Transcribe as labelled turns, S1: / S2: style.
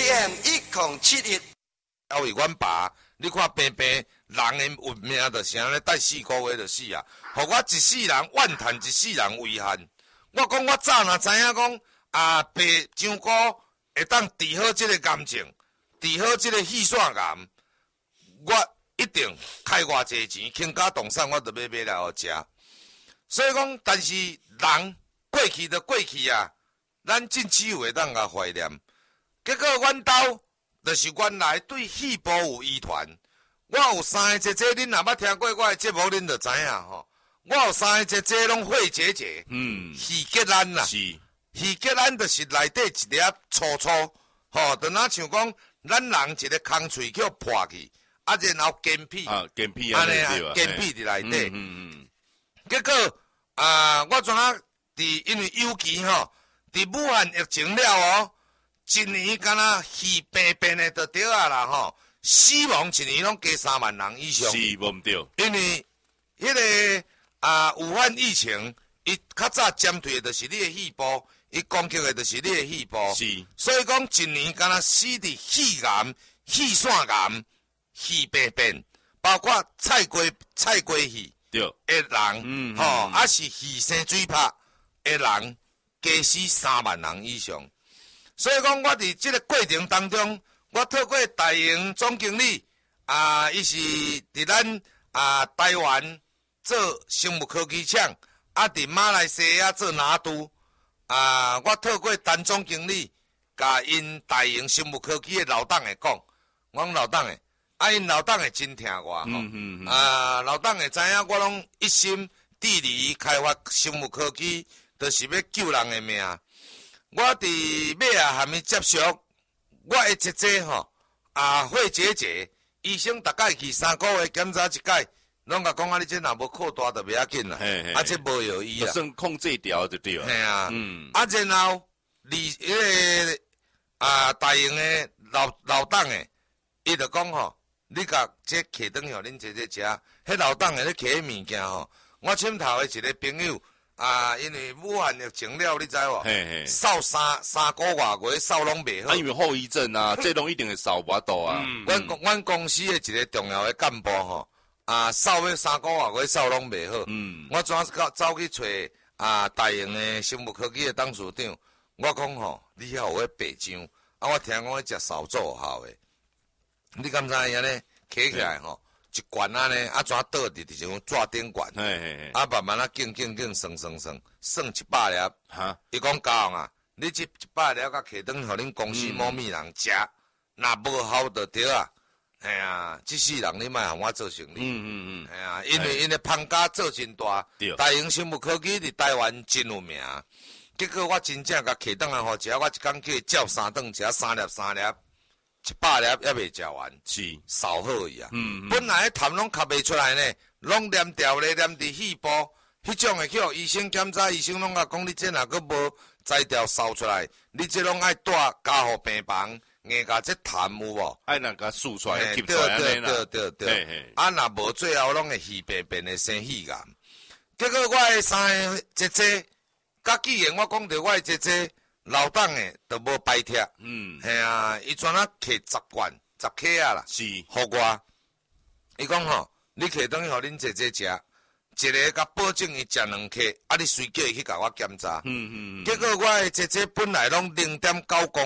S1: AM 1071。
S2: 因为阮爸，你看平平人的运命就是安尼，待4个月就死啊！互我一世人怨叹，一世人遗憾。我讲我早若知影讲爸张哥会当治好即个癌症，治好即个血栓癌，我一定开偌济钱，倾家动产我都要买来互食。所以讲，但是人过去就过去啊，咱真只有会当甲怀念。结果阮兜就是原来对细胞有遗传。我有3个姐姐，恁若捌听过我的节目，恁就知影吼。我有3个姐姐拢肺结节，肺结兰啦，肺结兰就是内底一粒粗粗，吼，就若像讲咱人一个空喙叫破去，啊，然后间皮，
S3: 间皮
S2: 安尼啊，间皮伫内底。结果我怎啊因为尤其吼，伫武汉疫情了哦，一年敢若肺病病的就对啊啦吼。死亡一年拢加3万人以上，
S3: 是无毋对，
S2: 因为迄个武汉疫情，伊较早针对的就是你的细胞，伊攻击的就是你的细胞，
S3: 是，
S2: 所以讲一年敢若死伫肺癌、血栓癌、肺病，包括菜瓜血
S3: 对
S2: 的人，啊是肺生水泡的人，加死3万人以上，所以讲我伫即个过程当中。我透过大营总经理伊是伫咱台湾做生物科技厂，伫马来西亚做拿督我透过陈总经理，甲因大营生物科技的老董会讲，我讲老董诶，因老董会真听我吼，老董会知影我拢一心致力开发生物科技，就是要救人的命。我伫尾下还没接触。我的姐姐吼肺结节，医生逐摆去3个月检查一届，拢甲讲你这若无扩大就袂要紧啦，这无药医啦，
S3: 算控制掉就对了。
S2: 嘿啊，然后迄个大营的老董诶，伊就讲吼，你甲这摕转互恁姐姐食，迄老董诶咧摕迄物件吼，我枕头的一个朋友。因为武汉疫情了，你知无？扫3个月扫拢袂好。
S3: 因为后遗症这拢一定会扫不到啊。
S2: 阮公司的一个重要的干部吼，扫要3个月扫拢袂好。我怎走去找大营的生物科技的董事长，我讲吼，你遐有迄白浆，我听讲迄食扫帚效的，你敢知影呢？摕起来吼。一罐安尼，怎倒伫一种纸顶罐，慢慢静算100粒。伊讲高啊，你这100粒甲摕转，互恁公司某咪人食，若无效就对啊。哎呀，这世人你莫互我做生意。哎呀，因为因的胖家做真大，大营生物科技伫台湾真有名。结果我真正甲摕转来互食，我一工叫伊照3顿食3粒。100粒也未食完，
S3: 是
S2: 扫好伊啊。本来痰拢吸袂出来呢，拢黏掉咧，黏伫细胞，迄种的去互医生检查，医生拢甲讲你这若阁无摘掉扫出来，你这拢爱带加互病房，硬甲这痰有无？
S3: 爱那个输出来，吸出来
S2: 对。若无最后拢会肺病的生肺癌。结果我的3个姐姐，甲既然我讲着我的姐姐。老董诶，都无白贴，系啊，伊全啊摕10罐10克啊啦，
S3: 是，
S2: 互我，伊讲吼，你摕转去互恁姐姐食，一个甲保证伊食2克，你随叫伊去甲我检查，结果我诶姐姐本来拢0.9公